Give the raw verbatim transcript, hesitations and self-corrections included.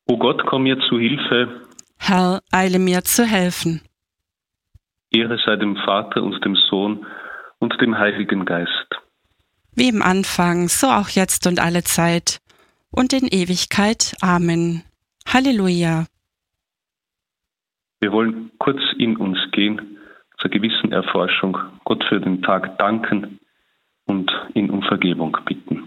O Gott, komm mir zu Hilfe. Herr, eile mir zu helfen. Ehre sei dem Vater und dem Sohn und dem Heiligen Geist. Wie im Anfang, so auch jetzt und alle Zeit und in Ewigkeit. Amen. Halleluja. Wir wollen kurz in uns gehen, zur gewissen Erforschung, Gott für den Tag danken und ihn um Vergebung bitten.